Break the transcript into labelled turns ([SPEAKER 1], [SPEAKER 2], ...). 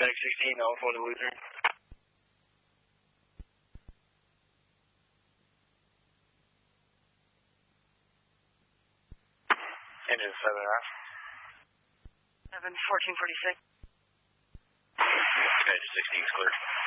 [SPEAKER 1] FedEx 16, Alpha to Lutheran. Engine 7 1446. Engine 16 is clear.